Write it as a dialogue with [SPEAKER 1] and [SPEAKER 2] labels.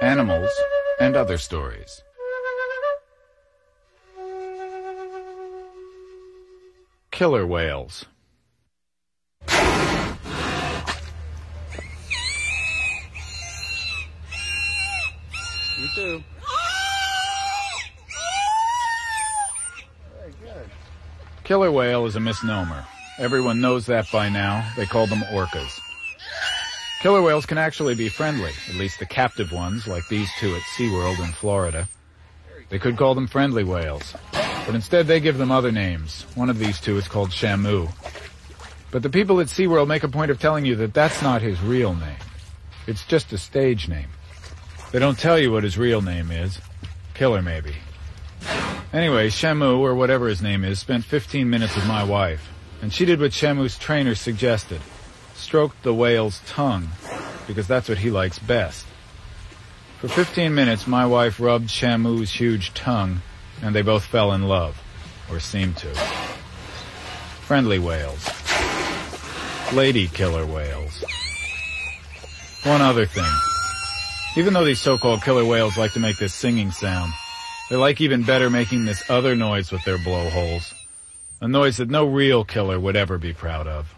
[SPEAKER 1] animals, and other stories. Killer whales. You too. Very good. Killer whale is a misnomer. Everyone knows that by now. They call them orcas. Killer whales can actually be friendly, at least the captive ones, like these two at SeaWorld in Florida. They could call them friendly whales, but instead they give them other names. One of these two is called Shamu. But the people at SeaWorld make a point of telling you that that's not his real name. It's just a stage name. They don't tell you what his real name is. Killer, maybe. Anyway, Shamu, or whatever his name is, spent 15 minutes with my wife, and she did what Shamu's trainer suggested. Stroked the whale's tongue, because that's what he likes best. For 15 minutes, my wife rubbed Shamu's huge tongue, and they both fell in love, or seemed to. Friendly whales. Lady killer whales. One other thing. Even though these so-called killer whales like to make this singing sound, they like even better making this other noise with their blowholes. A noise that no real killer would ever be proud of.